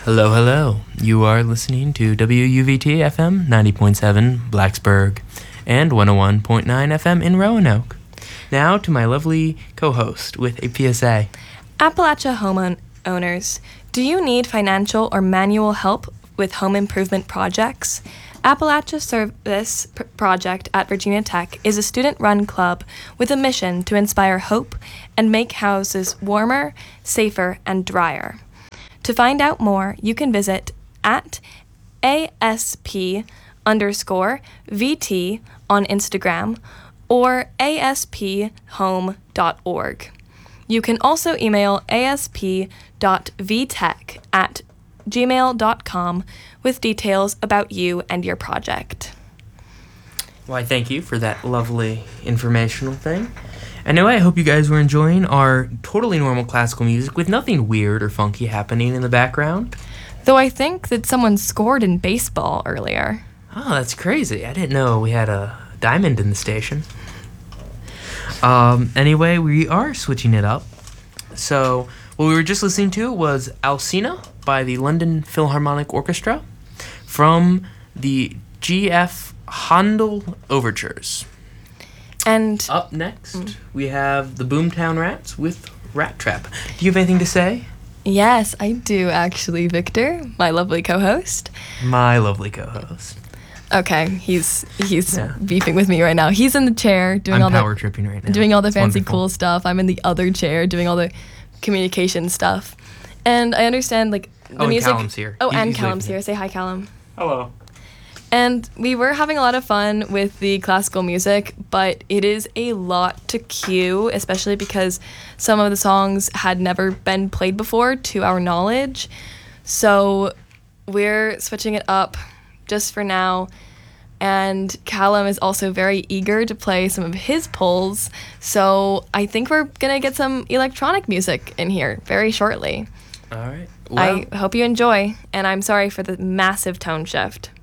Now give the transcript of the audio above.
Hello, hello. You are listening to WUVT FM 90.7 Blacksburg and 101.9 FM in Roanoke. Now to my lovely co-host with a PSA. Appalachia homeowners, do you need financial or manual help with home improvement projects? Appalachia Service Project at Virginia Tech is a student-run club with a mission to inspire hope and make houses warmer, safer, and drier. To find out more, you can visit at ASP_VT on Instagram or aspHome.org. You can also email asp.vtech@gmail.com with details about you and your project. Why, thank you for that lovely informational thing. Anyway, I hope you guys were enjoying our totally normal classical music with nothing weird or funky happening in the background. Though I think that someone scored in baseball earlier. Oh, that's crazy. I didn't know we had a diamond in the station. Anyway, we are switching it up. So, what we were just listening to was Alcina by the London Philharmonic Orchestra from the G.F. Handel Overtures. And up next, we have the Boomtown Rats with Rat Trap. Do you have anything to say? Yes, I do actually, Victor, my lovely co-host. My lovely co-host. Okay, he's beefing with me right now. He's in the chair doing I'm power tripping right now. doing all the It's fancy wonderful. cool stuff. I'm in the other chair doing all the communication stuff. And I understand the and music. Callum's here. Oh, and He's Callum's leaving. here. Say hi, Callum. Hello. And we were having a lot of fun with the classical music, but it is a lot to cue, especially because some of the songs had never been played before to our knowledge. So we're switching it up just for now. And Callum is also very eager to play some of his pulls. So I think we're going to get some electronic music in here very shortly. All right. Well, I hope you enjoy, and I'm sorry for the massive tone shift.